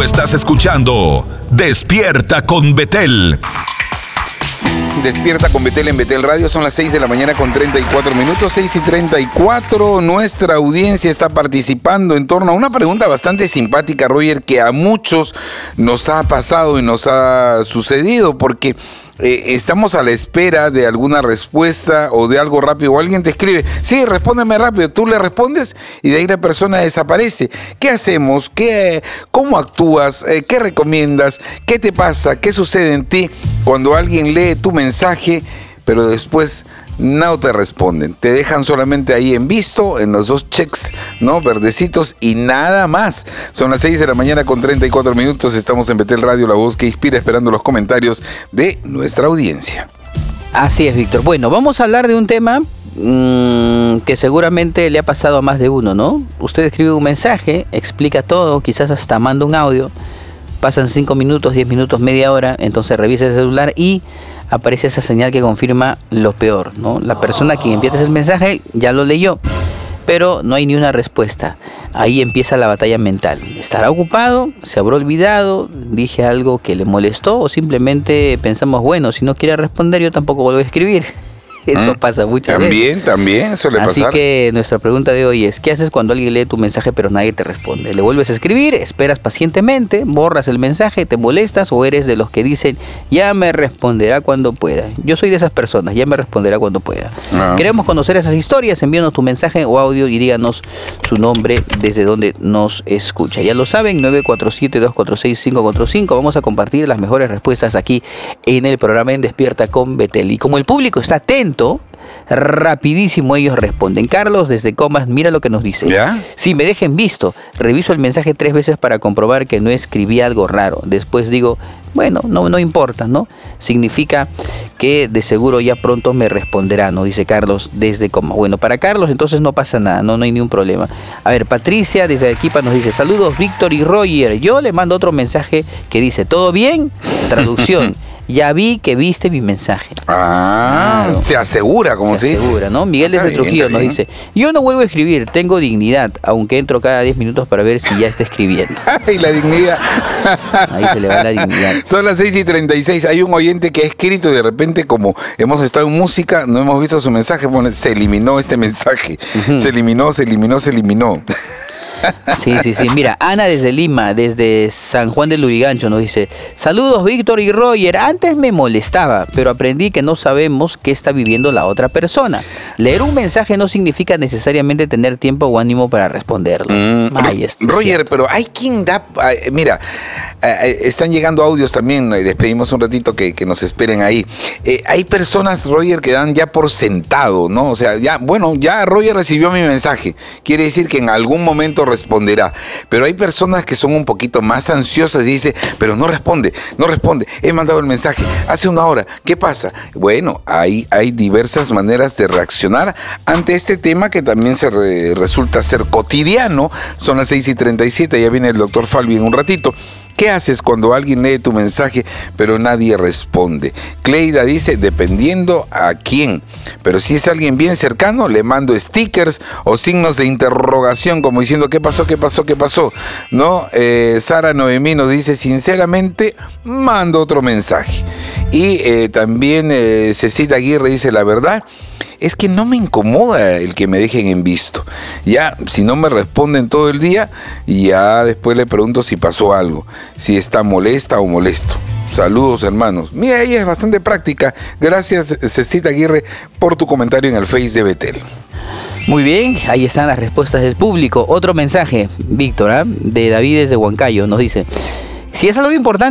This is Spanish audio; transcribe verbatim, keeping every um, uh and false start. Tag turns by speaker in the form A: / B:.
A: estás escuchando Despierta con Betel.
B: Despierta con Betel en Betel Radio. Son las seis de la mañana con treinta y cuatro minutos, seis y treinta y cuatro. Nuestra audiencia está participando en torno a una pregunta bastante simpática, Roger, que a muchos nos ha pasado y nos ha sucedido, porque Eh, estamos a la espera de alguna respuesta o de algo rápido, o alguien te escribe, sí, respóndeme rápido, tú le respondes y de ahí la persona desaparece. ¿Qué hacemos? ¿Qué, ¿Cómo actúas? Eh, ¿Qué recomiendas? ¿Qué te pasa? ¿Qué sucede en ti cuando alguien lee tu mensaje, pero después no te responden? Te dejan solamente ahí en visto, en los dos checks, ¿no? Verdecitos y nada más. Son las seis de la mañana con treinta y cuatro minutos. Estamos en Betel Radio, la voz que inspira, esperando los comentarios de nuestra audiencia.
C: Así es, Víctor. Bueno, vamos a hablar de un tema mmm, que seguramente le ha pasado a más de uno, ¿no? Usted escribe un mensaje, explica todo, quizás hasta manda un audio, pasan cinco minutos, diez minutos, media hora, entonces revisa el celular y aparece esa señal que confirma lo peor, ¿no? La persona a quien envías el mensaje ya lo leyó, pero no hay ni una respuesta. Ahí empieza la batalla mental. ¿Estará ocupado? ¿Se habrá olvidado? ¿Dije algo que le molestó? ¿O simplemente pensamos, bueno, si no quiere responder, yo tampoco vuelvo a escribir? Eso ¿Mm? pasa muchas
B: también,
C: veces.
B: También, también suele
C: Así
B: pasar.
C: Así que nuestra pregunta de hoy es, ¿qué haces cuando alguien lee tu mensaje pero nadie te responde? ¿Le vuelves a escribir? ¿Esperas pacientemente? ¿Borras el mensaje? ¿Te molestas? ¿O eres de los que dicen, ya me responderá cuando pueda? Yo soy de esas personas, ya me responderá cuando pueda. Ah. Queremos conocer esas historias, envíanos tu mensaje o audio y díganos su nombre, desde donde nos escucha. Ya lo saben, nueve cuatro siete, dos cuatro seis, cinco cuatro cinco. Vamos a compartir las mejores respuestas aquí en el programa en Despierta con Betel. Y como el público está atento, rapidísimo ellos responden. Carlos desde Comas, mira lo que nos dice.
B: ¿Ya?
C: Si me dejen visto, reviso el mensaje tres veces para comprobar que no escribí algo raro. Después digo, bueno, no, no importa, ¿no? Significa que de seguro ya pronto me responderá, ¿no? Dice Carlos desde Comas. Bueno, para Carlos entonces no pasa nada, no, no hay ningún problema. A ver, Patricia desde Arequipa nos dice, saludos Víctor y Roger. Yo le mando otro mensaje que dice, ¿todo bien? Traducción. Ya vi que viste mi mensaje.
B: Ah, claro. Se asegura, como se, se dice. Se asegura,
C: ¿no? Miguel desde Trujillo nos dice, yo no vuelvo a escribir, tengo dignidad, aunque entro cada diez minutos para ver si ya está escribiendo.
B: Ay, la dignidad.
C: Ahí se le va la dignidad.
B: Son las seis y treinta y seis. Hay un oyente que ha escrito y de repente, como hemos estado en música, no hemos visto su mensaje, bueno, se eliminó este mensaje. Uh-huh. Se eliminó, se eliminó, se eliminó.
C: Sí, sí, sí. Mira, Ana desde Lima, desde San Juan del Lurigancho, nos dice, saludos Víctor y Roger, antes me molestaba, pero aprendí que no sabemos qué está viviendo la otra persona. Leer un mensaje no significa necesariamente tener tiempo o ánimo para responderlo. Mm, Ay, es
B: Roger,
C: cierto.
B: Pero hay quien da... Mira, están llegando audios también, les pedimos un ratito que, que nos esperen ahí. Eh, hay personas, Roger, que dan ya por sentado, ¿no? O sea, ya, bueno, ya Roger recibió mi mensaje, quiere decir que en algún momento responderá, pero hay personas que son un poquito más ansiosas y dice, pero no responde, no responde, he mandado el mensaje hace una hora, ¿qué pasa? Bueno, hay, hay diversas maneras de reaccionar ante este tema que también se re, resulta ser cotidiano. Son las seis y treinta y siete, ya viene el doctor Falvi en un ratito. ¿Qué haces cuando alguien lee tu mensaje pero nadie responde? Cleida dice, dependiendo a quién. Pero si es alguien bien cercano, le mando stickers o signos de interrogación como diciendo, ¿qué pasó, qué pasó, qué pasó? ¿No? Eh, Sara Noemí nos dice, sinceramente, mando otro mensaje. Y eh, también eh, Cecita Aguirre dice, la verdad es que no me incomoda el que me dejen en visto. Ya, si no me responden todo el día, ya después le pregunto si pasó algo, si está molesta o molesto. Saludos, hermanos. Mira, ella es bastante práctica. Gracias, Cecita Aguirre, por tu comentario en el Face de Betel.
C: Muy bien, ahí están las respuestas del público. Otro mensaje, Víctor, ¿eh? de David desde Huancayo, nos dice, si es algo importante,